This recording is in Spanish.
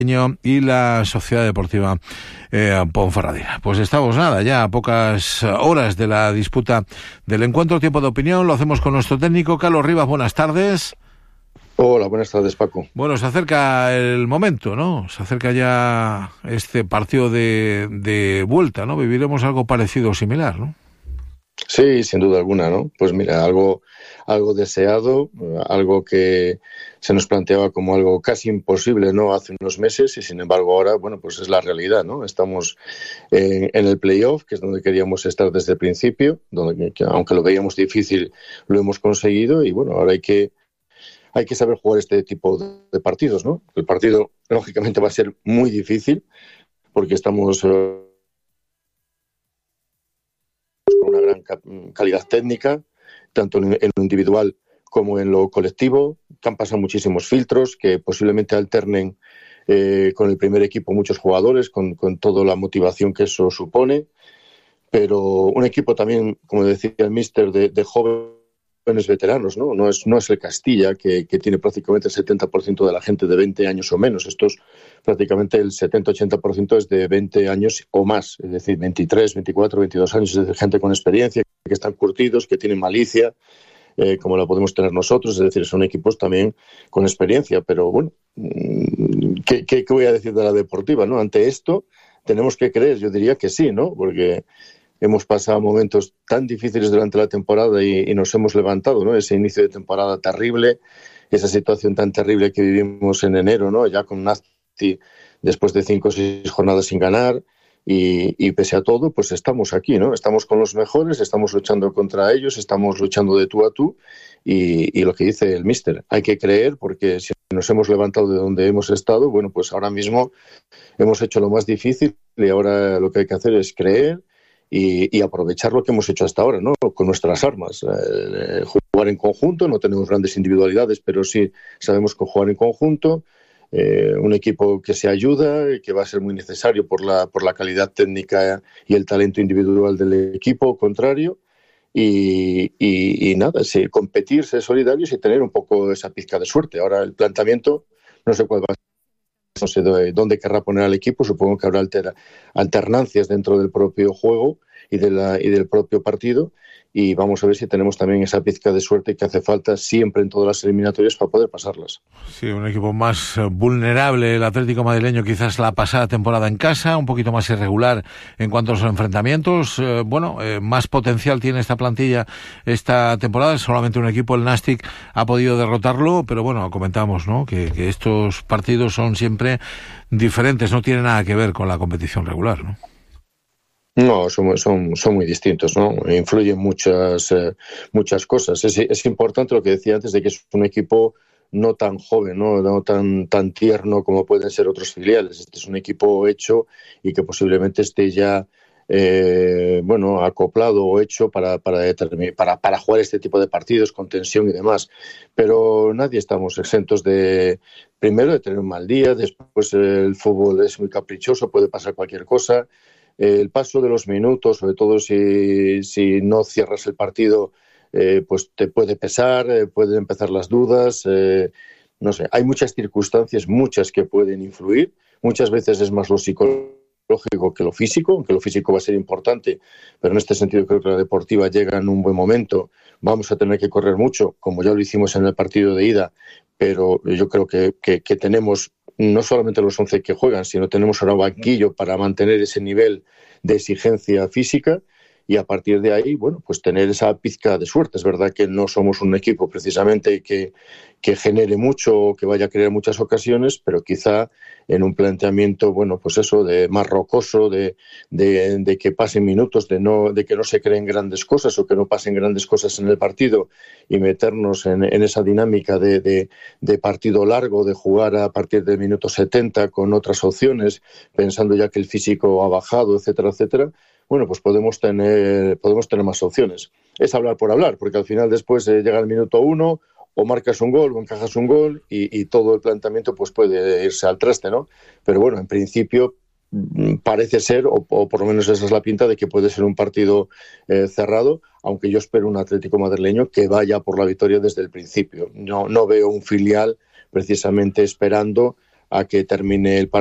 y la Sociedad Deportiva Ponferradina. Pues estamos ya a pocas horas de la disputa del encuentro. Tiempo de opinión, lo hacemos con nuestro técnico Carlos Rivas. Buenas tardes. Hola, buenas tardes, Paco. Bueno, se acerca el momento, ¿no? Se acerca ya este partido de vuelta, ¿no? Viviremos algo parecido o similar, ¿no? Sí, sin duda alguna, ¿no? Pues mira, algo deseado, algo que se nos planteaba como algo casi imposible, ¿no? Hace unos meses, y sin embargo ahora, bueno, pues es la realidad, ¿no? Estamos en el playoff, que es donde queríamos estar desde el principio, donde aunque lo veíamos difícil, lo hemos conseguido, y bueno, ahora hay que saber jugar este tipo de partidos, ¿no? El partido, lógicamente, va a ser muy difícil, porque estamos con una gran calidad técnica, tanto en lo individual como en lo colectivo, que han pasado muchísimos filtros, que posiblemente alternen con el primer equipo muchos jugadores, con toda la motivación que eso supone, pero un equipo también, como decía el míster, de jóvenes veteranos, ¿no? No es el Castilla, que tiene prácticamente el 70% de la gente de 20 años o menos. Estos prácticamente el 70-80% es de 20 años o más, es decir, 23, 24, 22 años, es decir, gente con experiencia, que están curtidos, que tienen malicia, como la podemos tener nosotros, es decir, son equipos también con experiencia, pero bueno, ¿qué voy a decir de la deportiva, ¿no? Ante esto tenemos que creer, yo diría que sí, ¿no? Porque hemos pasado momentos tan difíciles durante la temporada y nos hemos levantado, ¿no? Ese inicio de temporada terrible, esa situación tan terrible que vivimos en enero, ¿no? Ya con Nazti después de 5 o 6 jornadas sin ganar, y pese a todo, pues estamos aquí, ¿no? Estamos con los mejores, estamos luchando contra ellos, estamos luchando de tú a tú, y lo que dice el míster, hay que creer, porque si nos hemos levantado de donde hemos estado, bueno, pues ahora mismo hemos hecho lo más difícil y ahora lo que hay que hacer es creer y aprovechar lo que hemos hecho hasta ahora, ¿no? Con nuestras armas. Jugar en conjunto, no tenemos grandes individualidades, pero sí sabemos que jugar en conjunto. Un equipo que se ayuda, que va a ser muy necesario por la calidad técnica y el talento individual del equipo contrario. Y nada, sí, competir, ser solidarios y tener un poco esa pizca de suerte. Ahora el planteamiento, no sé cuál va a ser. No sé dónde querrá poner al equipo, supongo que habrá alternancias dentro del propio juego y del propio partido, y vamos a ver si tenemos también esa pizca de suerte que hace falta siempre en todas las eliminatorias para poder pasarlas. Sí, un equipo más vulnerable, el Atlético madrileño, quizás la pasada temporada en casa, un poquito más irregular en cuanto a los enfrentamientos. Más potencial tiene esta plantilla esta temporada, solamente un equipo, el Nastic, ha podido derrotarlo, pero bueno, comentamos, ¿no? Que estos partidos son siempre diferentes, no tienen nada que ver con la competición regular, ¿no? No, son muy distintos, ¿no? Influyen muchas cosas. Es importante lo que decía antes de que es un equipo no tan joven, no tan tierno como pueden ser otros filiales. Este es un equipo hecho y que posiblemente esté ya acoplado o hecho para jugar este tipo de partidos con tensión y demás. Pero nadie estamos exentos primero de tener un mal día, después el fútbol es muy caprichoso, puede pasar cualquier cosa. El paso de los minutos, sobre todo si no cierras el partido, pues te puede pesar, pueden empezar las dudas, no sé, hay muchas circunstancias, muchas que pueden influir, muchas veces es más lo psicológico que lo físico, aunque lo físico va a ser importante, pero en este sentido creo que la deportiva llega en un buen momento, vamos a tener que correr mucho, como ya lo hicimos en el partido de ida, pero yo creo que tenemos no solamente los 11 que juegan, sino tenemos ahora un banquillo para mantener ese nivel de exigencia física, y a partir de ahí, bueno, pues tener esa pizca de suerte. Es verdad que no somos un equipo precisamente que genere mucho o que vaya a crear muchas ocasiones, pero quizá en un planteamiento, bueno, pues eso, de más rocoso, de que pasen minutos, de que no se creen grandes cosas o que no pasen grandes cosas en el partido, y meternos en esa dinámica de partido largo, de jugar a partir del minuto 70 con otras opciones, pensando ya que el físico ha bajado, etcétera, etcétera. Bueno, pues podemos tener más opciones. Es hablar por hablar, porque al final después llega el minuto 1, o marcas un gol o encajas un gol, y todo el planteamiento pues puede irse al traste, ¿no? Pero bueno, en principio parece ser, o por lo menos esa es la pinta, de que puede ser un partido cerrado, aunque yo espero un Atlético madrileño que vaya por la victoria desde el principio. No veo un filial precisamente esperando a que termine el partido